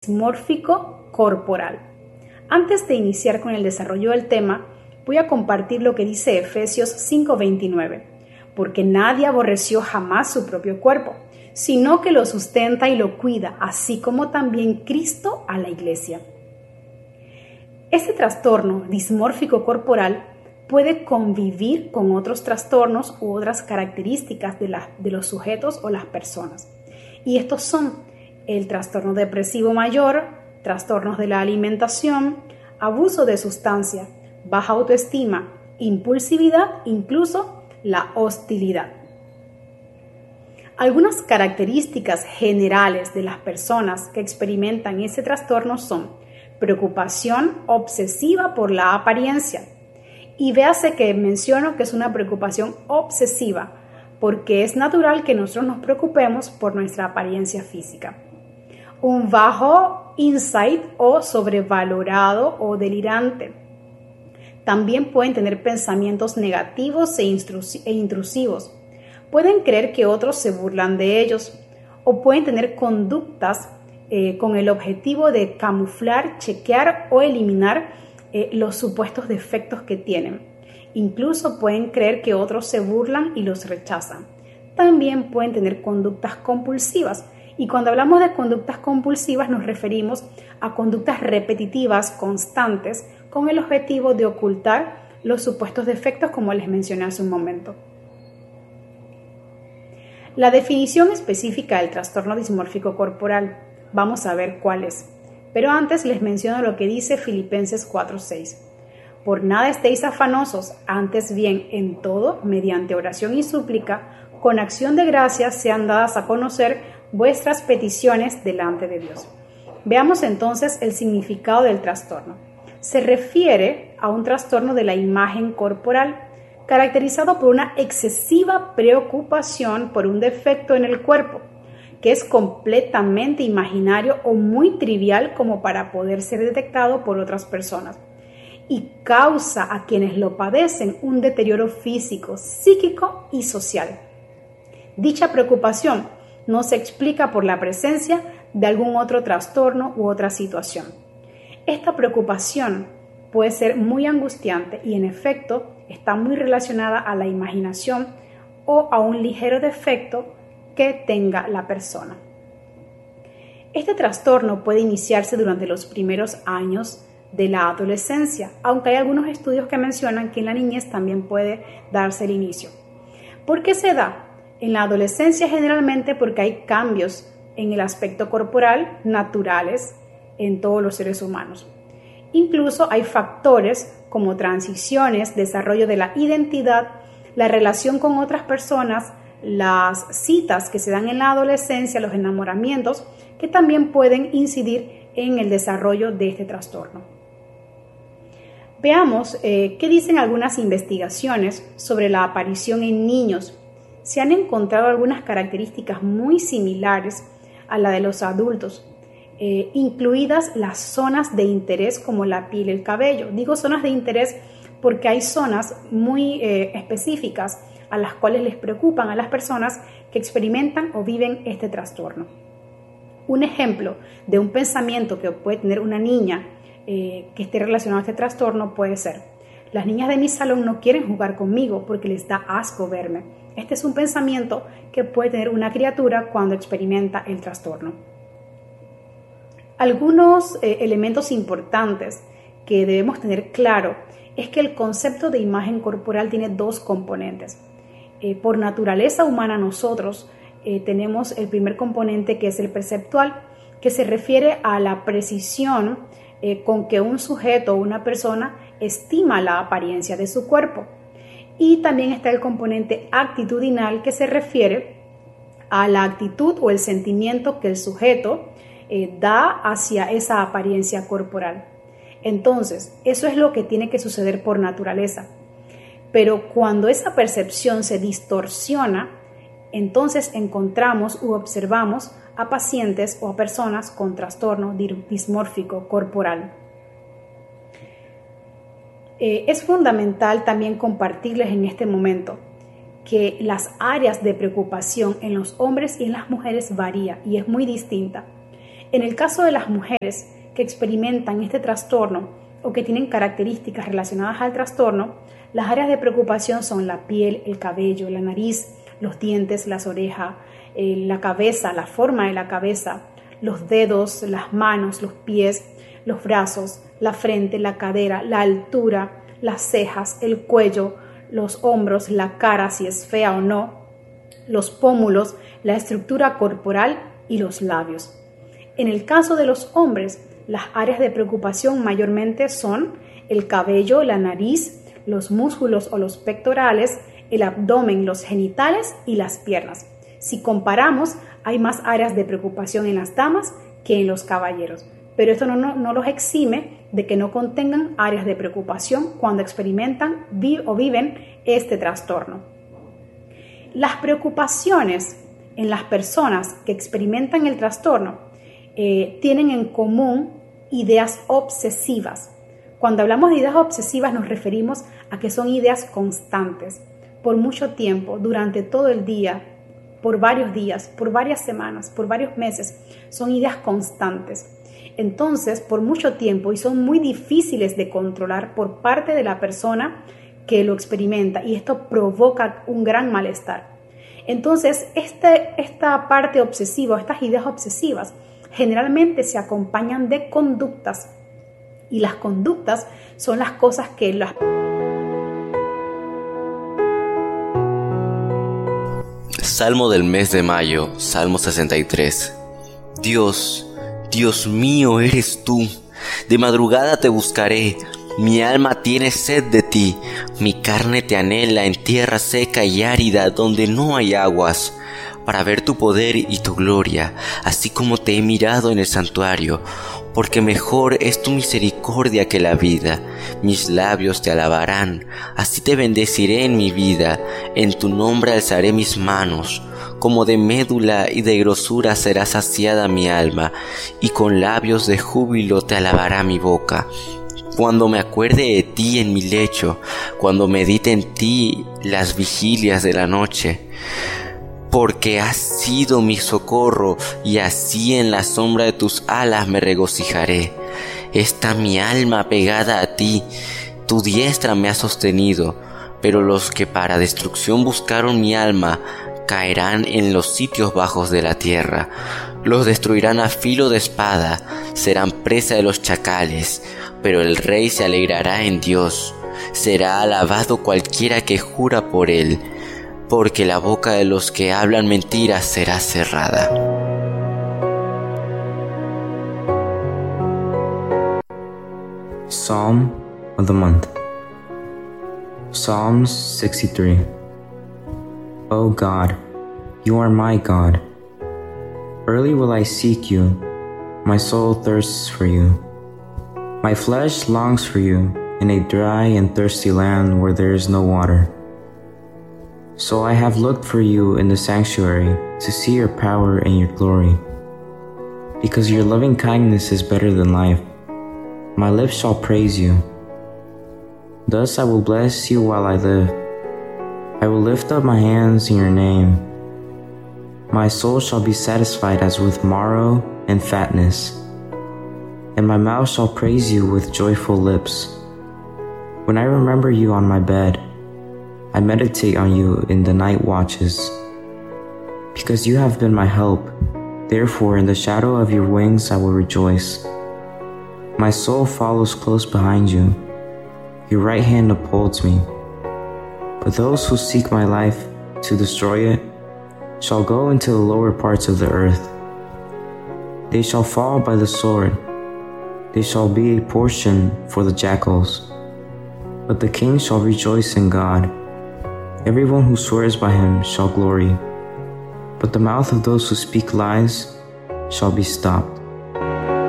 dismórfico corporal. Antes de iniciar con el desarrollo del tema, voy a compartir lo que dice Efesios 5:29, porque nadie aborreció jamás su propio cuerpo, sino que lo sustenta y lo cuida, así como también Cristo a la iglesia. Este trastorno dismórfico corporal puede convivir con otros trastornos u otras características de los sujetos o las personas. Y estos son el trastorno depresivo mayor, trastornos de la alimentación, abuso de sustancia, baja autoestima, impulsividad, incluso la hostilidad. Algunas características generales de las personas que experimentan ese trastorno son preocupación obsesiva por la apariencia. Y véase que menciono que es una preocupación obsesiva, porque es natural que nosotros nos preocupemos por nuestra apariencia física. Un bajo insight o sobrevalorado o delirante. También pueden tener pensamientos negativos e intrusivos. Pueden creer que otros se burlan de ellos o pueden tener conductas con el objetivo de camuflar, chequear o eliminar los supuestos defectos que tienen. Incluso pueden creer que otros se burlan y los rechazan. También pueden tener conductas compulsivas. Y cuando hablamos de conductas compulsivas nos referimos a conductas repetitivas, constantes, con el objetivo de ocultar los supuestos defectos, como les mencioné hace un momento. La definición específica del trastorno dismórfico corporal, vamos a ver cuál es. Pero antes les menciono lo que dice Filipenses 4:6. Por nada estéis afanosos, antes bien en todo, mediante oración y súplica, con acción de gracias sean dadas a conocer vuestras peticiones delante de Dios. Veamos entonces el significado del trastorno. Se refiere a un trastorno de la imagen corporal, caracterizado por una excesiva preocupación por un defecto en el cuerpo, que es completamente imaginario o muy trivial como para poder ser detectado por otras personas, y causa a quienes lo padecen un deterioro físico, psíquico y social. Dicha preocupación no se explica por la presencia de algún otro trastorno u otra situación. Esta preocupación puede ser muy angustiante y en efecto está muy relacionada a la imaginación o a un ligero defecto que tenga la persona. Este trastorno puede iniciarse durante los primeros años de la adolescencia, aunque hay algunos estudios que mencionan que en la niñez también puede darse el inicio. ¿Por qué se da? En la adolescencia generalmente porque hay cambios en el aspecto corporal naturales en todos los seres humanos. Incluso hay factores como transiciones, desarrollo de la identidad, la relación con otras personas, las citas que se dan en la adolescencia, los enamoramientos, que también pueden incidir en el desarrollo de este trastorno. Veamos qué dicen algunas investigaciones sobre la aparición en niños. Se han encontrado algunas características muy similares a la de los adultos, incluidas las zonas de interés como la piel y el cabello. Digo zonas de interés porque hay zonas muy específicas a las cuales les preocupan a las personas que experimentan o viven este trastorno. Un ejemplo de un pensamiento que puede tener una niña que esté relacionado a este trastorno puede ser: las niñas de mi salón no quieren jugar conmigo porque les da asco verme. Este es un pensamiento que puede tener una criatura cuando experimenta el trastorno. Algunos elementos importantes que debemos tener claro es que el concepto de imagen corporal tiene dos componentes. Por naturaleza humana nosotros tenemos el primer componente, que es el perceptual, que se refiere a la precisión con que un sujeto o una persona estima la apariencia de su cuerpo. Y también está el componente actitudinal, que se refiere a la actitud o el sentimiento que el sujeto da hacia esa apariencia corporal. Entonces, eso es lo que tiene que suceder por naturaleza. Pero cuando esa percepción se distorsiona, entonces encontramos u observamos a pacientes o a personas con trastorno dismórfico corporal. Es fundamental también compartirles en este momento que las áreas de preocupación en los hombres y en las mujeres varía y es muy distinta. En el caso de las mujeres que experimentan este trastorno o que tienen características relacionadas al trastorno, las áreas de preocupación son la piel, el cabello, la nariz, los dientes, las orejas, la cabeza, la forma de la cabeza, los dedos, las manos, los pies, los brazos, la frente, la cadera, la altura, las cejas, el cuello, los hombros, la cara, si es fea o no, los pómulos, la estructura corporal y los labios. En el caso de los hombres, las áreas de preocupación mayormente son el cabello, la nariz, los músculos o los pectorales, el abdomen, los genitales y las piernas. Si comparamos, hay más áreas de preocupación en las damas que en los caballeros, pero esto no los exime de que no contengan áreas de preocupación cuando experimentan o viven este trastorno. Las preocupaciones en las personas que experimentan el trastorno tienen en común ideas obsesivas. Cuando hablamos de ideas obsesivas nos referimos a que son ideas constantes, por mucho tiempo, durante todo el día, por varios días, por varias semanas, por varios meses. Son ideas constantes. Entonces, por mucho tiempo, y son muy difíciles de controlar por parte de la persona que lo experimenta, y esto provoca un gran malestar. Entonces, esta parte obsesiva, estas ideas obsesivas, generalmente se acompañan de conductas, y las conductas son las cosas que las... Salmo del mes de mayo, Salmo 63. Dios, Dios mío eres tú, de madrugada te buscaré, mi alma tiene sed de ti, mi carne te anhela en tierra seca y árida donde no hay aguas, para ver tu poder y tu gloria, así como te he mirado en el santuario, porque mejor es tu misericordia que la vida. Mis labios te alabarán, así te bendeciré en mi vida, en tu nombre alzaré mis manos. Como de médula y de grosura será saciada mi alma, y con labios de júbilo te alabará mi boca. Cuando me acuerde de ti en mi lecho, cuando medite en ti las vigilias de la noche, porque has sido mi socorro, y así en la sombra de tus alas me regocijaré. Está mi alma pegada a ti, tu diestra me ha sostenido, pero los que para destrucción buscaron mi alma, caerán en los sitios bajos de la tierra. Los destruirán a filo de espada, serán presa de los chacales, pero el rey se alegrará en Dios. Será alabado cualquiera que jura por él, porque la boca de los que hablan mentiras será cerrada. Psalm of the Month. Psalms 63. O God, you are my God. Early will I seek you. My soul thirsts for you. My flesh longs for you in a dry and thirsty land where there is no water. So I have looked for you in the sanctuary to see your power and your glory. Because your loving kindness is better than life, my lips shall praise you. Thus I will bless you while I live. I will lift up my hands in your name. My soul shall be satisfied as with marrow and fatness, and my mouth shall praise you with joyful lips. When I remember you on my bed, I meditate on you in the night watches. Because you have been my help, therefore in the shadow of your wings I will rejoice. My soul follows close behind you. Your right hand upholds me. But those who seek my life to destroy it shall go into the lower parts of the earth. They shall fall by the sword. They shall be a portion for the jackals. But the king shall rejoice in God. Everyone who swears by him shall glory. But the mouth of those who speak lies shall be stopped.